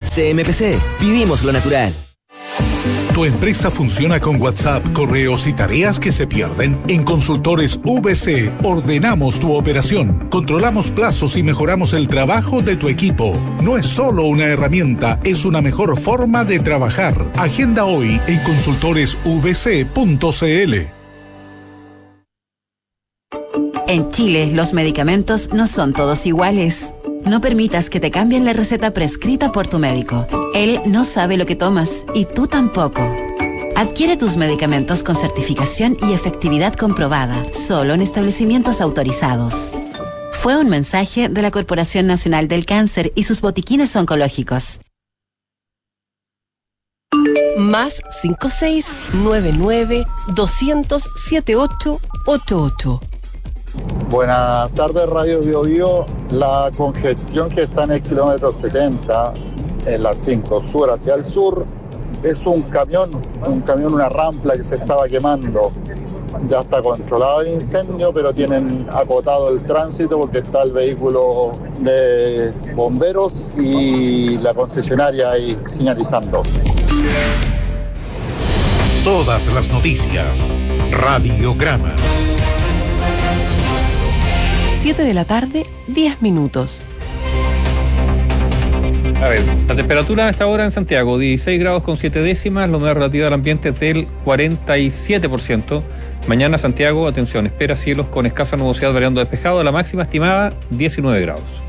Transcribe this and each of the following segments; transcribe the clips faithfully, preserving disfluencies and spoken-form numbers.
C M P C, vivimos lo natural. ¿Tu empresa funciona con WhatsApp, correos y tareas que se pierden? En Consultores V C ordenamos tu operación, controlamos plazos y mejoramos el trabajo de tu equipo. No es solo una herramienta, es una mejor forma de trabajar. Agenda hoy en consultores v c punto c l. En Chile, los medicamentos no son todos iguales. No permitas que te cambien la receta prescrita por tu médico. Él no sabe lo que tomas y tú tampoco. Adquiere tus medicamentos con certificación y efectividad comprobada, solo en establecimientos autorizados. Fue un mensaje de la Corporación Nacional del Cáncer y sus botiquines oncológicos. Más cinco seis nueve nueve doscientos setenta y ocho ochenta y ocho. Buenas tardes, Radio Bio Bio. La congestión que está en el kilómetro setenta, en la cinco sur hacia el sur, es un camión, un camión, una rampla que se estaba quemando. Ya está controlado el incendio, pero tienen acotado el tránsito porque está el vehículo de bomberos y la concesionaria ahí señalizando. Todas las noticias. Radiograma. siete de la tarde, diez minutos. A ver, la temperatura a esta hora en Santiago, dieciséis grados con siete décimas, la humedad relativa del ambiente es del cuarenta y siete por ciento. Mañana Santiago, atención, espera cielos con escasa nubosidad variando despejado, la máxima estimada diecinueve grados.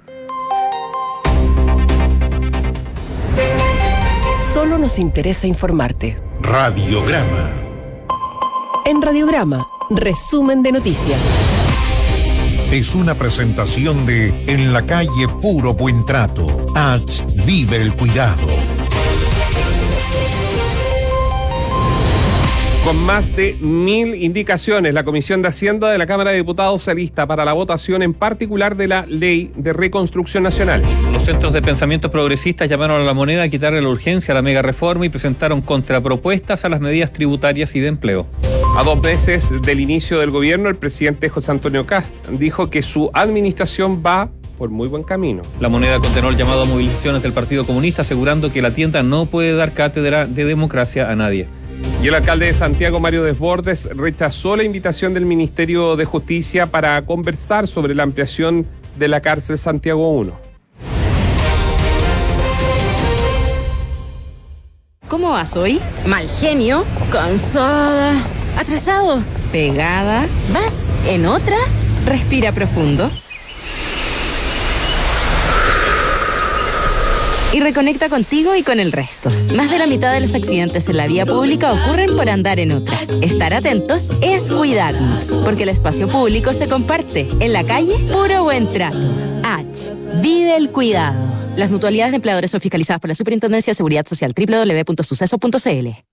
Solo nos interesa informarte. Radiograma. En Radiograma, resumen de noticias. Es una presentación de En la calle Puro Buen Trato. H. Vive el cuidado. Con más de mil indicaciones, la Comisión de Hacienda de la Cámara de Diputados se alista para la votación en particular de la Ley de Reconstrucción Nacional. Los centros de pensamiento progresistas llamaron a la moneda a quitarle la urgencia a la mega reforma y presentaron contrapropuestas a las medidas tributarias y de empleo. A dos meses del inicio del gobierno, el presidente José Antonio Kast dijo que su administración va por muy buen camino. La moneda condenó el llamado a movilizaciones del Partido Comunista, asegurando que la tienda no puede dar cátedra de democracia a nadie. Y el alcalde de Santiago, Mario Desbordes, rechazó la invitación del Ministerio de Justicia para conversar sobre la ampliación de la cárcel Santiago uno. ¿Cómo vas hoy? Mal genio, cansada, atrasado, pegada. ¿Vas en otra? Respira profundo. Y reconecta contigo y con el resto. Más de la mitad de los accidentes en la vía pública ocurren por andar en otra. Estar atentos es cuidarnos, porque el espacio público se comparte. En la calle, puro buen trato. H. Vive el cuidado. Las mutualidades de empleadores son fiscalizadas por la Superintendencia de Seguridad Social. doble u doble u doble u punto suceso punto c l.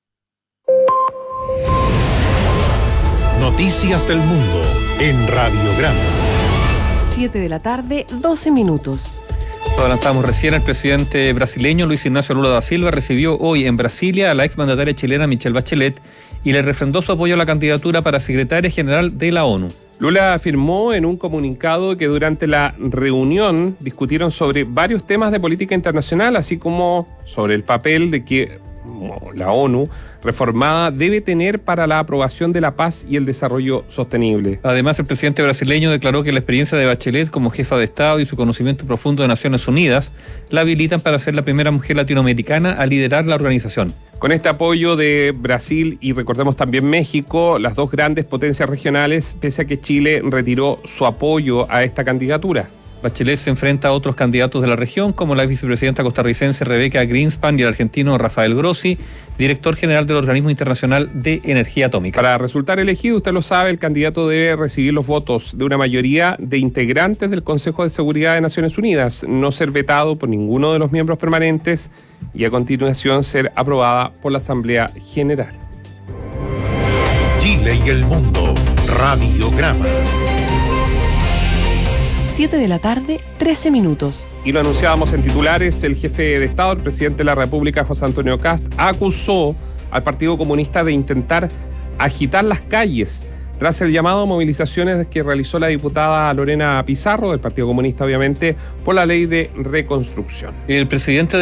Noticias del mundo en Radiograma. siete de la tarde, doce minutos. Adelantamos recién, el presidente brasileño Luis Ignacio Lula da Silva recibió hoy en Brasilia a la exmandataria chilena Michelle Bachelet y le refrendó su apoyo a la candidatura para secretaria general de la ONU. Lula afirmó en un comunicado que durante la reunión discutieron sobre varios temas de política internacional, así como sobre el papel de que la ONU reformada debe tener para la aprobación de la paz y el desarrollo sostenible. Además, el presidente brasileño declaró que la experiencia de Bachelet como jefa de Estado y su conocimiento profundo de Naciones Unidas la habilitan para ser la primera mujer latinoamericana a liderar la organización. Con este apoyo de Brasil y recordemos también México, las dos grandes potencias regionales, pese a que Chile retiró su apoyo a esta candidatura. Bachelet se enfrenta a otros candidatos de la región, como la vicepresidenta costarricense Rebeca Greenspan y el argentino Rafael Grossi, director general del Organismo Internacional de Energía Atómica. Para resultar elegido, usted lo sabe, el candidato debe recibir los votos de una mayoría de integrantes del Consejo de Seguridad de Naciones Unidas, no ser vetado por ninguno de los miembros permanentes y a continuación ser aprobada por la Asamblea General. Chile y el mundo. Radiograma. siete de la tarde, trece minutos. Y lo anunciábamos en titulares, el jefe de Estado, el presidente de la República, José Antonio Kast, acusó al Partido Comunista de intentar agitar las calles tras el llamado a movilizaciones que realizó la diputada Lorena Pizarro, del Partido Comunista obviamente, por la ley de reconstrucción. El presidente